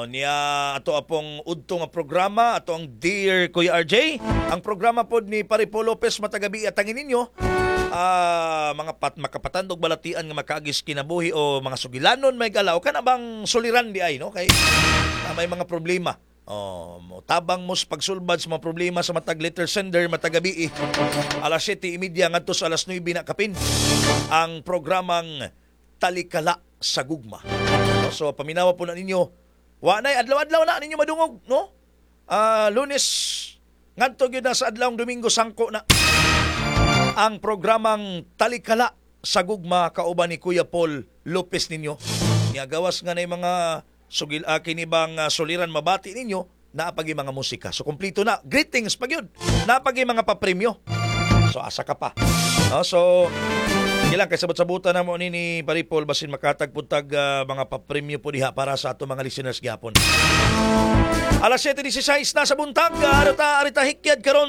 niya ato apong udto nga programa ato ang Dear Kuya RJ. Ang programa pod ni Paripo Lopez matagabi atangin ninyo mga makapatandog balatian nga makaagis kinabuhi o mga sugilanon may galaw kana bang suliran di ay no kay may mga problema. Tabang mo sa pagsulbad sa mga problema sa matag letter sender matagabi alas 7:30 ngadto sa alas 9 na kapin ang programang Talikala sa Gugma. So paminawa po na ninyo wa nay adlaw-adlaw na ninyo madungog no? Lunes ngadto gyud na sa adlawng Domingo sangko na ang programang Talikala sa Gugma kauban ni Kuya Paul Lopez ninyo. Nya gawas nga nay mga sugil kini bang suliran mabati ninyo naapagi mga musika. So kompleto na. Greetings pag yun. Naapagi mga papremyo. So asa ka pa. No? So ilang kay sabot-sabutan na mo ni Paripol basin makatagpuntag mga papremyo po diha para sa ato mga listeners gyapon. Alas 7:16 na sa buntag. Arita hikyad karon